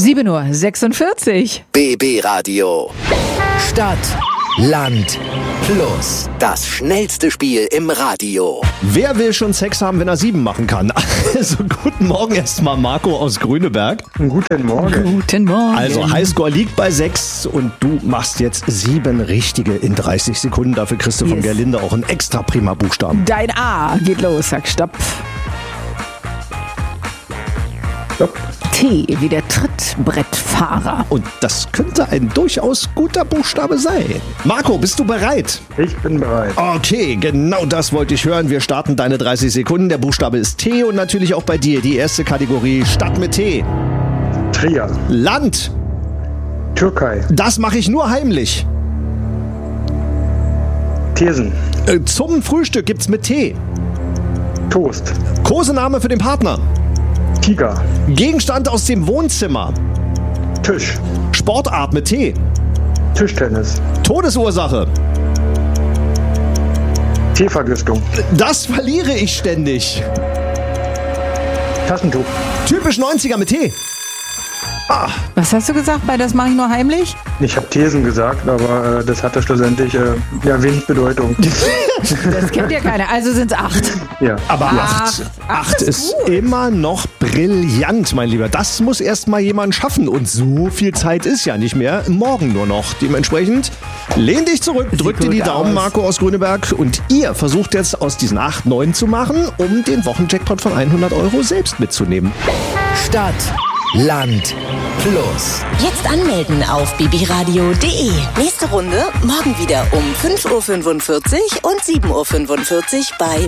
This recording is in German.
7:46 Uhr. BB Radio. Stadt, Land, Plus. Das schnellste Spiel im Radio. Wer will schon Sex haben, wenn er 7 machen kann? Also guten Morgen erstmal Marco aus Grüneberg. Guten Morgen. Guten Morgen. Also Highscore liegt bei 6 und du machst jetzt 7 richtige in 30 Sekunden. Dafür kriegst du von Yes. Gerlinde auch einen extra prima Buchstaben. Dein A geht los, sag Stopp. Stopp. T wie der Trittbrettfahrer. Und das könnte ein durchaus guter Buchstabe sein. Marco, bist du bereit? Ich bin bereit. Okay, genau das wollte ich hören. Wir starten deine 30 Sekunden. Der Buchstabe ist T und natürlich auch bei dir die erste Kategorie Stadt mit T. Trier. Land, Türkei. das mache ich nur heimlich. Thesen. Zum Frühstück gibt's mit T. Toast. Kosename für den Partner. Tiger. Gegenstand aus dem Wohnzimmer. Tisch. Sportart mit T. Tischtennis. Todesursache. Teevergiftung. Das verliere ich ständig. Taschentuch. Typisch 90er mit T. Was hast du gesagt bei das mache ich nur heimlich? Ich habe Thesen gesagt, aber das hatte schlussendlich wenig Bedeutung. Das kennt ja keiner. Also sind es 8. Ja. Aber Ach, 8 ist ist gut. immer noch brillant, mein Lieber. Das muss erst mal jemand schaffen. Und so viel Zeit ist ja nicht mehr. Morgen nur noch. Dementsprechend lehn dich zurück, drück dir die gut Daumen, aus. Marco aus Grüneberg. Und ihr versucht jetzt aus diesen 8 9 zu machen, um den Wochenjackpot von 100 € selbst mitzunehmen. Stadt, Land, Plus. Jetzt anmelden auf bbradio.de. Nächste Runde morgen wieder um 5:45 Uhr und 7:45 Uhr bei